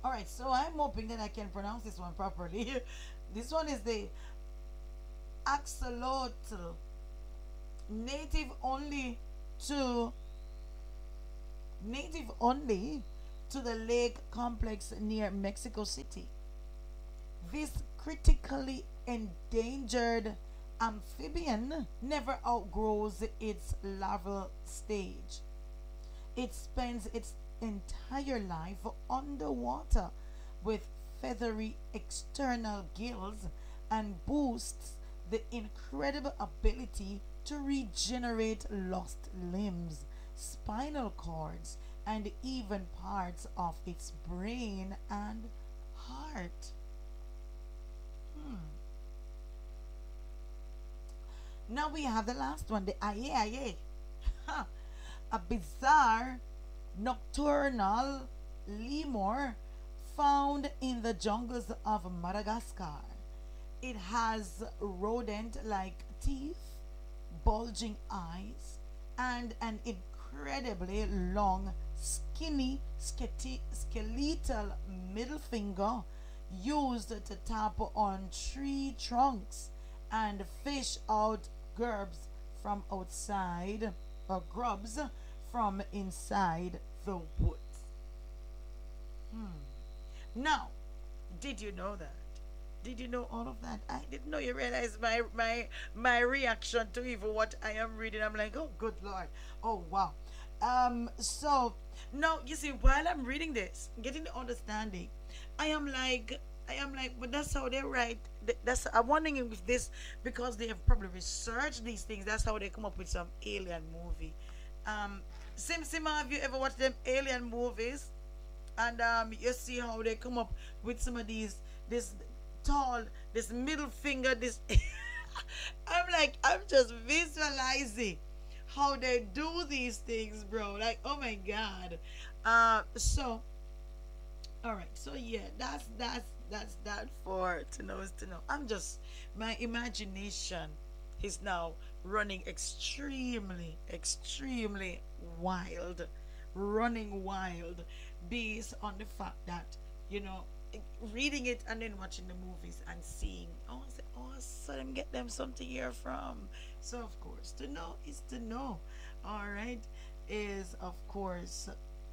All right, so I'm hoping that I can pronounce this one properly. This one is the axolotl, native only to native only to the lake complex near Mexico City. This critically endangered amphibian never outgrows its larval stage. It spends its entire life underwater with feathery external gills and boasts the incredible ability to regenerate lost limbs, spinal cords, and even parts of its brain and heart. Hmm. Now we have the last one, the aye aye. A bizarre nocturnal lemur found in the jungles of Madagascar. It has rodent like teeth, bulging eyes, and an incredibly long, skinny, skeletal middle finger used to tap on tree trunks and fish out gerbs from outside or grubs from inside the woods. Hmm. Now, did you know that? Did you know all of that? I didn't know you realize my reaction to even what I am reading. I'm like, oh good lord. Oh wow. So now you see while I'm reading this, getting the understanding, I am like but that's how they write. That's I'm wondering if this because they have probably researched these things. That's how they come up with some alien movie. Um, Sima, have you ever watched them alien movies? And you see how they come up with some of these this tall this middle finger this I'm like I'm just visualizing how they do these things, bro, like oh my god. So all right, so yeah, that's that for to know is to know. I'm just my imagination is now running extremely wild, running wild, based on the fact that you know reading it and then watching the movies and seeing oh I say, oh so them get them something here from. So of course to know is to know. All right, is of course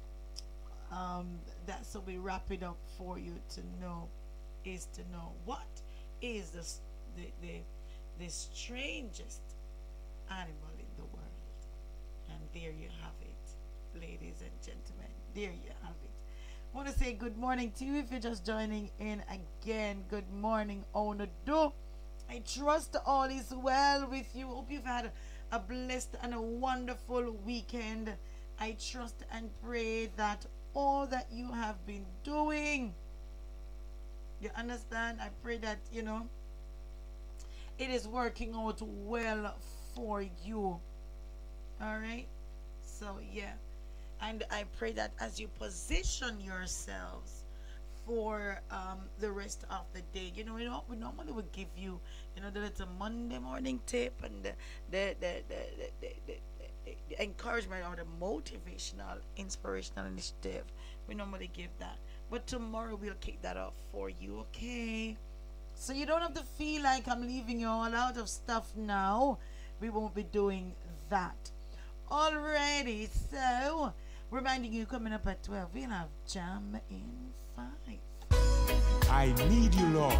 that's so we wrap it up for you to know is to know what is the strangest animal in the world. And there you have it, ladies and gentlemen. There you have it. I want to say good morning to you if you're just joining in again. Good morning, Owner Do. I trust all is well with you. Hope you've had a blessed and a wonderful weekend. I trust and pray that all that you have been doing, you understand? I pray that, it is working out well for you. All right? So, yeah. And I pray that as you position yourselves for the rest of the day, we normally would give you, the little Monday morning tip and the encouragement or the motivational, inspirational initiative. We normally give that. But tomorrow we'll kick that off for you, okay? So you don't have to feel like I'm leaving you all out of stuff now. We won't be doing that. Alrighty, so reminding you coming up at 12, we'll have Jam in 5. I need you, Lord,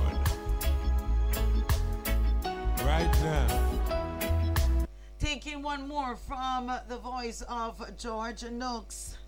right now. Taking one more from the voice of George Nooks.